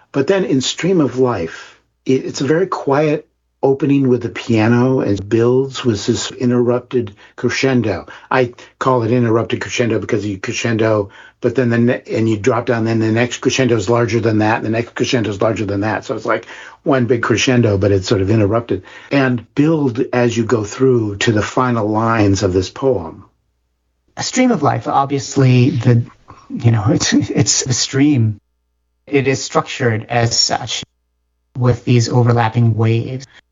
But then in Stream of Life, it's a very quiet opening with the piano and builds with this interrupted crescendo. I call it interrupted crescendo because you crescendo, but then and you drop down, then the next crescendo is larger than that, and the next crescendo is larger than that. So it's like one big crescendo, but it's sort of interrupted. And build as you go through to the final lines of this poem. A Stream of Life, obviously, it's a stream. It is structured as such with these overlapping waves.